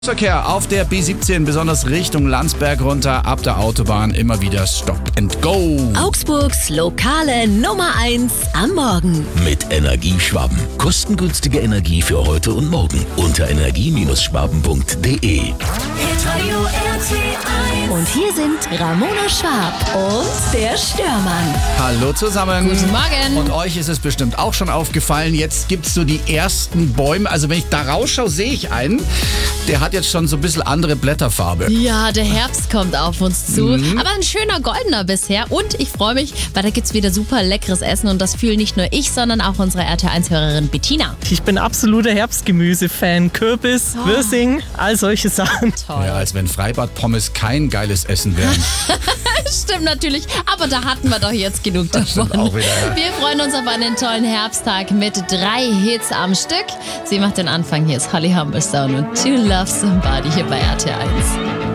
Verkehr auf der B17, besonders Richtung Landsberg runter, ab der Autobahn immer wieder Stop and Go. Augsburgs lokale Nummer 1 am Morgen. Mit Energieschwaben. Kostengünstige Energie für heute und morgen. Unter energie-schwaben.de. Und hier sind Ramona Schwab und der Störmann. Hallo zusammen. Guten Morgen. Und euch ist es bestimmt auch schon aufgefallen, jetzt gibt es so die ersten Bäume. Also wenn ich da rausschaue, sehe ich einen, der hat jetzt schon so ein bisschen andere Blätterfarbe. Ja, der Herbst kommt auf uns zu. Aber ein schöner goldener bisher. Und ich freue mich, weil da gibt es wieder super leckeres Essen. Und das fühlen nicht nur ich, sondern auch unsere RTL1-Hörerin Bettina. Ich bin absoluter Herbstgemüse-Fan. Kürbis, Wirsing, all solche Sachen. Toll. Ja, als wenn Freibad-Pommes kein geiles Essen wären. Stimmt natürlich. Aber da hatten wir doch jetzt genug davon. stimmt auch wieder, ja. Wir freuen uns auf einen tollen Herbsttag mit 3 Hits am Stück. Sie macht den Anfang. Hier ist Holly Humberstone und To Love Somebody hier bei RTL1.